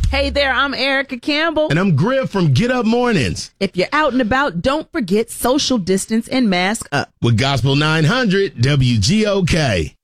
Hey there, I'm Erica Campbell. And I'm Griff from Get Up Mornings. If you're out and about, don't forget social distance and mask up. With Gospel 900 WGOK.